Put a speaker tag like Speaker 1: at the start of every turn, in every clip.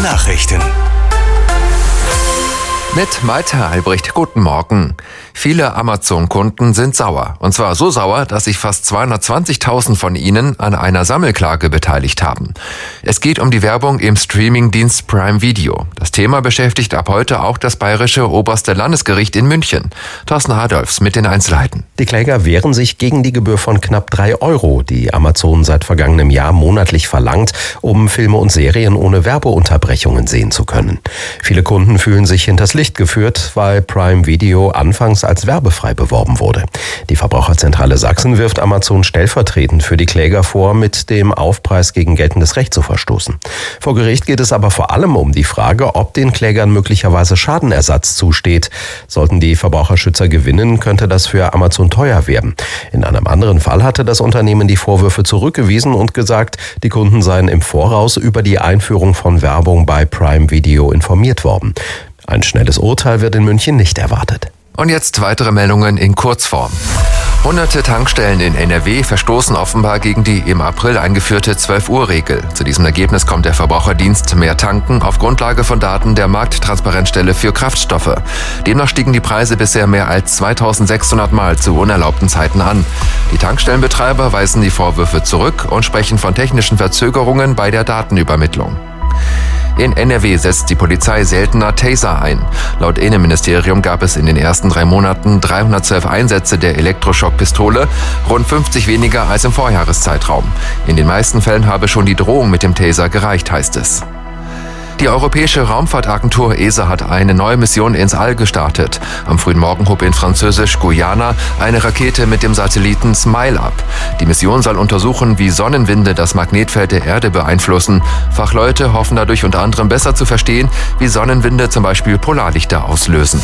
Speaker 1: Nachrichten.
Speaker 2: Mit Malte Albrecht, guten Morgen. Viele Amazon-Kunden sind sauer. Und zwar so sauer, dass sich fast 220.000 von ihnen an einer Sammelklage beteiligt haben. Es geht um die Werbung im Streamingdienst Prime Video. Das Thema beschäftigt ab heute auch das bayerische oberste Landesgericht in München. Thorsten Adolfs mit den Einzelheiten.
Speaker 3: Die Kläger wehren sich gegen die Gebühr von knapp 3 €, die Amazon seit vergangenem Jahr monatlich verlangt, um Filme und Serien ohne Werbeunterbrechungen sehen zu können. Viele Kunden fühlen sich hinters Licht geführt, weil Prime Video anfangs als werbefrei beworben wurde. Die Verbraucherzentrale Sachsen wirft Amazon stellvertretend für die Kläger vor, mit dem Aufpreis gegen geltendes Recht zu verstoßen. Vor Gericht geht es aber vor allem um die Frage, ob den Klägern möglicherweise Schadenersatz zusteht. Sollten die Verbraucherschützer gewinnen, könnte das für Amazon teuer werden. In einem anderen Fall hatte das Unternehmen die Vorwürfe zurückgewiesen und gesagt, die Kunden seien im Voraus über die Einführung von Werbung bei Prime Video informiert worden. Ein schnelles Urteil wird in München nicht erwartet.
Speaker 2: Und jetzt weitere Meldungen in Kurzform. Hunderte Tankstellen in NRW verstoßen offenbar gegen die im April eingeführte 12-Uhr-Regel. Zu diesem Ergebnis kommt der Verbraucherdienst Mehr Tanken auf Grundlage von Daten der Markttransparenzstelle für Kraftstoffe. Demnach stiegen die Preise bisher mehr als 2600 Mal zu unerlaubten Zeiten an. Die Tankstellenbetreiber weisen die Vorwürfe zurück und sprechen von technischen Verzögerungen bei der Datenübermittlung. In NRW setzt die Polizei seltener Taser ein. Laut Innenministerium gab es in den ersten 3 Monaten 312 Einsätze der Elektroschockpistole, rund 50 weniger als im Vorjahreszeitraum. In den meisten Fällen habe schon die Drohung mit dem Taser gereicht, heißt es. Die Europäische Raumfahrtagentur ESA hat eine neue Mission ins All gestartet. Am frühen Morgen hob in Französisch-Guyana eine Rakete mit dem Satelliten SMILE ab. Die Mission soll untersuchen, wie Sonnenwinde das Magnetfeld der Erde beeinflussen. Fachleute hoffen dadurch unter anderem besser zu verstehen, wie Sonnenwinde zum Beispiel Polarlichter auslösen.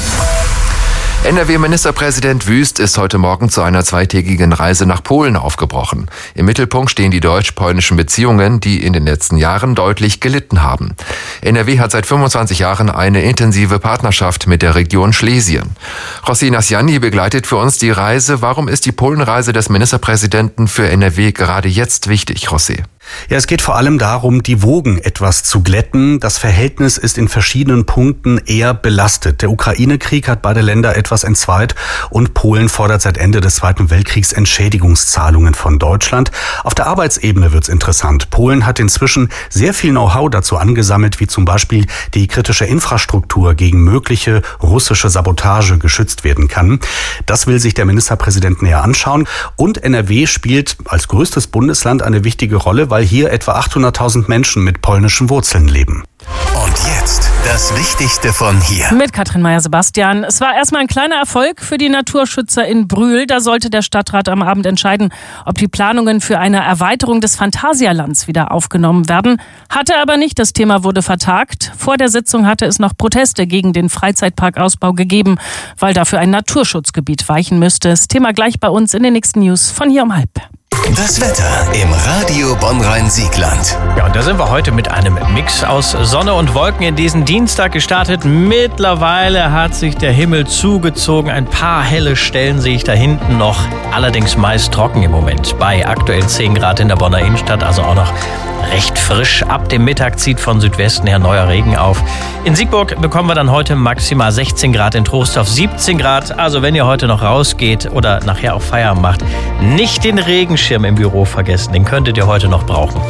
Speaker 2: NRW-Ministerpräsident Wüst ist heute Morgen zu einer 2-tägigen Reise nach Polen aufgebrochen. Im Mittelpunkt stehen die deutsch-polnischen Beziehungen, die in den letzten Jahren deutlich gelitten haben. NRW hat seit 25 Jahren eine intensive Partnerschaft mit der Region Schlesien. Rossi Nasjani begleitet für uns die Reise. Warum ist die Polenreise des Ministerpräsidenten für NRW gerade jetzt wichtig, Rossi?
Speaker 4: Ja, es geht vor allem darum, die Wogen etwas zu glätten. Das Verhältnis ist in verschiedenen Punkten eher belastet. Der Ukraine-Krieg hat beide Länder etwas entzweit und Polen fordert seit Ende des Zweiten Weltkriegs Entschädigungszahlungen von Deutschland. Auf der Arbeitsebene wird's interessant. Polen hat inzwischen sehr viel Know-how dazu angesammelt, wie zum Beispiel die kritische Infrastruktur gegen mögliche russische Sabotage geschützt werden kann. Das will sich der Ministerpräsident näher anschauen. Und NRW spielt als größtes Bundesland eine wichtige Rolle, weil hier etwa 800.000 Menschen mit polnischen Wurzeln leben.
Speaker 1: Und jetzt das Wichtigste von hier.
Speaker 5: Mit Katrin Meyer-Sebastian. Es war erstmal ein kleiner Erfolg für die Naturschützer in Brühl. Da sollte der Stadtrat am Abend entscheiden, ob die Planungen für eine Erweiterung des Phantasialands wieder aufgenommen werden. Hatte aber nicht. Das Thema wurde vertagt. Vor der Sitzung hatte es noch Proteste gegen den Freizeitparkausbau gegeben, weil dafür ein Naturschutzgebiet weichen müsste. Das Thema gleich bei uns in den nächsten News von hier um 12:30.
Speaker 1: Das Wetter im Radio Bonn-Rhein-Siegland.
Speaker 6: Ja, und da sind wir heute mit einem Mix aus Sonne und Wolken in diesen Dienstag gestartet. Mittlerweile hat sich der Himmel zugezogen. Ein paar helle Stellen sehe ich da hinten noch. Allerdings meist trocken im Moment. Bei aktuell 10 Grad in der Bonner Innenstadt, also auch noch recht frisch. Ab dem Mittag zieht von Südwesten her neuer Regen auf. In Siegburg bekommen wir dann heute maximal 16 Grad, in Trostorf 17 Grad. Also wenn ihr heute noch rausgeht oder nachher auch Feierabend macht, nicht den Regenschirm im Büro vergessen. Den könntet ihr heute noch brauchen.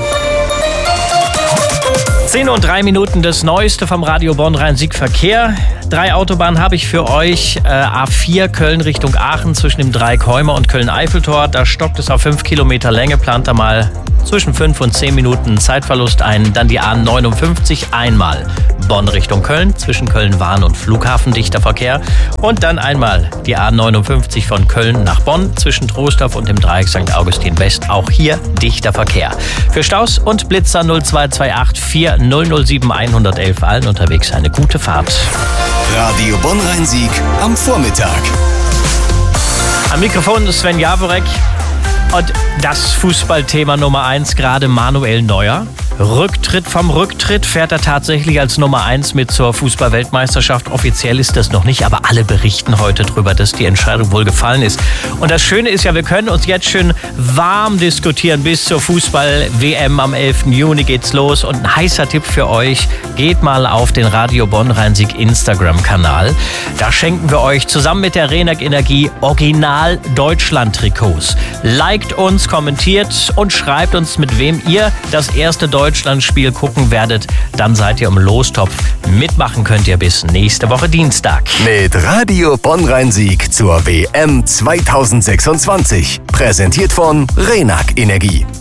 Speaker 6: 10 und 3 Minuten, das Neueste vom Radio Bonn-Rhein-Sieg-Verkehr. 3 Autobahnen habe ich für euch. A4 Köln Richtung Aachen zwischen dem Dreieckholmer und Köln-Eiffeltor. Da stockt es auf 5 Kilometer Länge. Plant da mal zwischen 5 und 10 Minuten Zeitverlust ein. Dann die A59 einmal Bonn Richtung Köln zwischen Köln-Wahn und Flughafen, dichter Verkehr. Und dann einmal die A59 von Köln nach Bonn zwischen Trostorf und dem Dreieck St. Augustin West. Auch hier dichter Verkehr. Für Staus und Blitzer 0228 4007 111 allen unterwegs eine gute Fahrt.
Speaker 1: Radio Bonn-Rhein-Sieg am Vormittag.
Speaker 6: Am Mikrofon ist Sven Jaworek. Und das Fußballthema Nummer 1, gerade Manuel Neuer. Rücktritt vom Rücktritt. Fährt er tatsächlich als Nummer 1 mit zur Fußball-Weltmeisterschaft? Offiziell ist das noch nicht, aber alle berichten heute darüber, dass die Entscheidung wohl gefallen ist. Und das Schöne ist ja, wir können uns jetzt schön warm diskutieren. Bis zur Fußball-WM am 11. Juni geht's los. Und ein heißer Tipp für euch, geht mal auf den Radio Bonn-Rhein-Sieg Instagram-Kanal. Da schenken wir euch zusammen mit der Renac Energie Original Deutschland-Trikots. Liked uns, kommentiert und schreibt uns, mit wem ihr das erste Deutschlandspiel gucken werdet. Dann seid ihr im Lostopf. Mitmachen könnt ihr bis nächste Woche Dienstag.
Speaker 1: Mit Radio Bonn-Rhein-Sieg zur WM 2026. Präsentiert von Renac Energie.